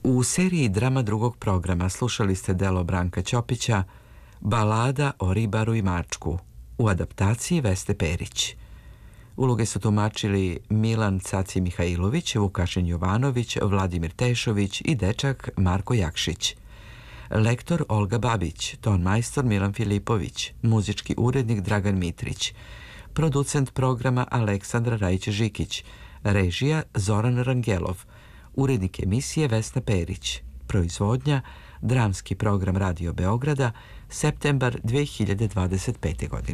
U seriji drama drugog programa slušali ste delo Branka Ćopića Balada o ribaru i mačku u adaptaciji Veste Perić. Uloge su tumačili Milan Caci Mihajlović, Vukašin Jovanović, Vladimir Tešović i dečak Marko Jakšić. Lektor Olga Babić, ton majstor Milan Filipović, muzički urednik Dragan Mitrić, producent programa Aleksandra Rajić-Žikić, režija Zoran Rangelov, urednik emisije Vesna Perić, proizvodnja Dramski program Radio Beograda, septembar 2025. godine.